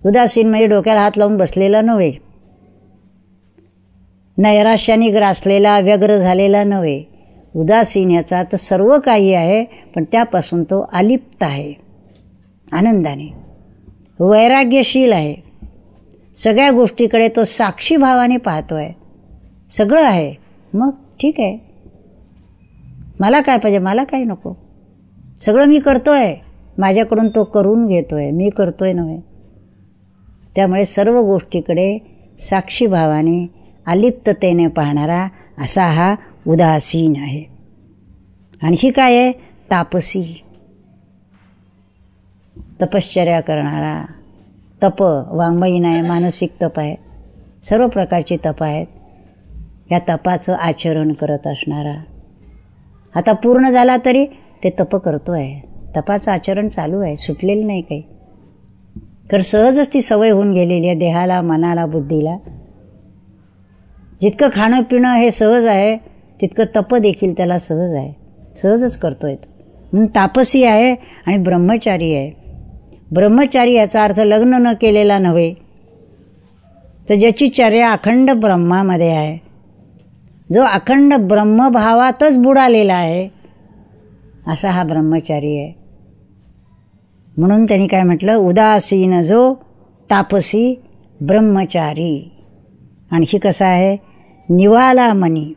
उदासीन म्हणजे डोक्याला हात लावून बसलेला नव्हे, नैराश्याने ग्रासलेला व्यग्र झालेला नव्हे. उदासीन याचा तर सर्व काही आहे, पण त्यापासून तो अलिप्त आहे, आनंदाने वैराग्यशील आहे. सगळ्या गोष्टीकडे तो साक्षी भावाने पाहतोय. सगळं आहे, मग ठीक आहे, मला काय पाहिजे, मला काही नको, सगळं मी करतोय, माझ्याकडून तो करून घेतोय, मी करतोय नव्हे. त्यामुळे सर्व गोष्टीकडे साक्षी भावाने अलिप्ततेने पाहणारा असा हा उदासीन आहे. आणखी काय आहे? तापसी, तपश्चर्या करणारा. तप वाङ्मयीन आहे, मानसिक तप आहे, सर्व प्रकारची तप आहेत. या तपाचं आचरण करत असणारा. आता पूर्ण झाला तरी ते तप करतो आहे, तपाचं आचरण चालू आहे, सुटलेलं नाही काही. तर सहजच ती सवय होऊन गेलेली आहे देहाला, मनाला, बुद्धीला. जितकं खाणं पिणं हे सहज आहे, तितकं तप देखील त्याला सहज आहे, सहजच करतोय. म्हणून तापसी आहे आणि ब्रह्मचारी आहे. ब्रह्मचारी याचा अर्थ लग्न न केलेला नव्हे, तर ज्याची चर्या अखंड ब्रह्मामध्ये आहे, जो अखंड ब्रह्मभावातच बुडालेला आहे, असा हा ब्रह्मचारी आहे. म्हणून त्यांनी काय म्हटलं? उदासीन जो तापसी ब्रह्मचारी. आणखी कसा आहे? निवाला मनी.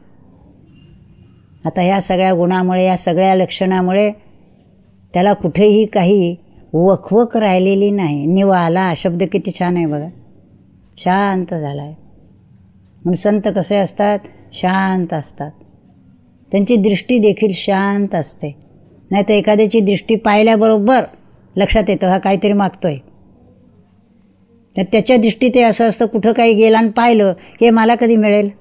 आता या सगळ्या गुणामुळे, या सगळ्या लक्षणामुळे त्याला कुठेही काही वखवक राहिलेली नाही. निवाला शब्द किती छान आहे बघा, शांत झाला आहे. म्हणून संत कसे असतात? शांत असतात. त्यांची दृष्टी देखील शांत असते. नाही तर एखाद्याची दृष्टी पाहिल्याबरोबर लक्षात येतं हा काहीतरी मागतोय. तर त्याच्या दृष्टीत ते असं असतं, कुठं काही गेलं आणि पाहिलं, हे मला कधी मिळेल,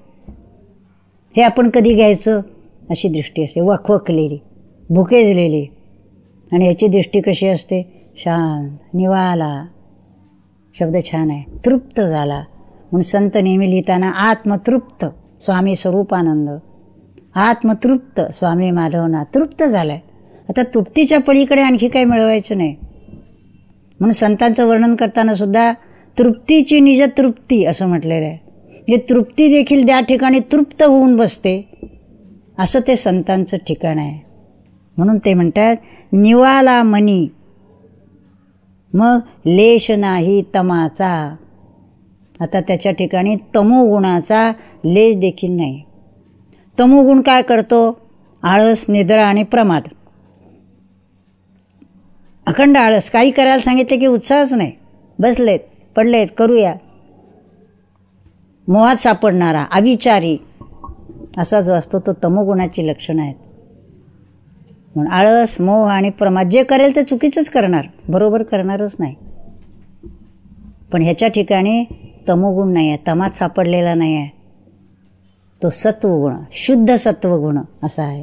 हे आपण कधी घ्यायचं, अशी दृष्टी असते, वखवकलेली, भुकेजलेली. आणि याची दृष्टी कशी असते? शांत, निवाला. शब्द छान आहे, तृप्त झाला. म्हणून संत नेहमी लिहिताना आत्मतृप्त स्वामी स्वरूपानंद, आत्मतृप्त स्वामी माधवना, तृप्त झालाय. आता तृप्तीच्या पलीकडे आणखी काही मिळवायचं नाही. म्हणून संतांचं वर्णन करताना सुद्धा तृप्तीची निज तृप्ती असं म्हटलेलं आहे. म्हणजे तृप्ती देखील त्या ठिकाणी तृप्त होऊन बसते, असं ते संतांचं ठिकाण आहे. म्हणून ते म्हणतात निवाला मनी, मग लेश नाही तमाचा. आता त्याच्या ठिकाणी तमोगुणाचा लेश देखील नाही. तमोगुण काय करतो? आळस, निद्रा आणि प्रमाद. अखंड आळस, काही करायला सांगितलं की उत्साहच नाही, बसलेत, पडलेत, करूया. मोहात सापडणारा, अविचारी असा जो असतो तो तमोगुणाची लक्षणं आहेत. म्हणून आळस, मोह आणि प्रमाद, जे करेल ते चुकीचंच करणार, बरोबर करणारच नाही. पण ह्याच्या ठिकाणी तमोगुण नाही आहे, तमात सापडलेला नाही आहे. तो सत्वगुण, शुद्ध सत्वगुण असा आहे.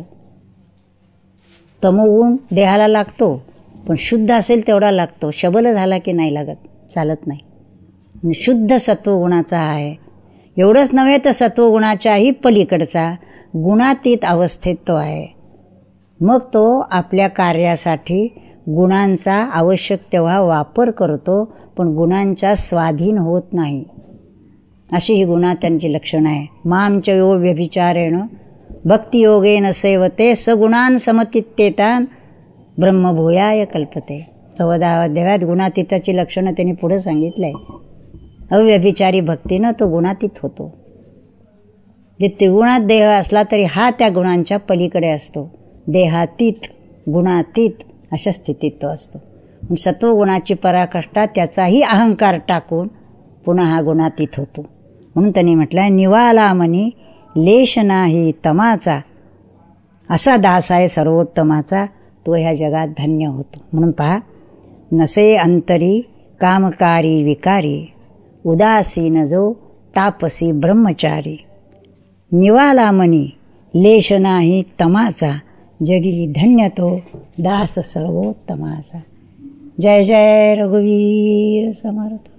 तमोगुण देहाला लागतो, पण शुद्ध असेल तेवढा लागतो. शबल झाला की नाही लागत, चालत नाही. शुद्ध सत्वगुणाचा आहे. एवढंच नव्हे तर सत्वगुणाच्याही पलीकडचा गुणातीत अवस्थेत तो आहे. मग तो आपल्या कार्यासाठी गुणांचा आवश्यक तेव्हा वापर करतो, पण गुणांच्या स्वाधीन होत नाही. अशी ही गुणा त्यांची लक्षणं आहे. मामच यो व्यभिचारेण भक्तियोगेन सेवते सगुणान समचित्तेतान ब्रह्मभूयाय कल्पते. 14व्या अध्यायात गुणातीताची लक्षणं त्यांनी पुढे सांगितलंय. अव्यभिचारी भक्तीनं तो गुणातीत होतो. जे त्रिगुणात देह असला तरी हा त्या गुणांच्या पलीकडे असतो. देहातीत, गुणातीत अशा स्थितीत तो असतो. सत्वगुणाची पराकाष्ठा त्याचाही अहंकार टाकून पुन्हा हा गुणातीत होतो. म्हणून त्यांनी म्हटलंय निवाला मनी लेश नाही तमाचा. असा दास आहे सर्वोत्तमाचा, तो ह्या जगात धन्य होतो. म्हणून पहा, नसे अंतरी कामकारी विकारी उदासीन जो तापसी ब्रह्मचारी. निवाला मनी लेश नाही तमाचा जगी धन्य तो दास सर्वोत्तमाचा. जय जय रघुवीर समर्थ.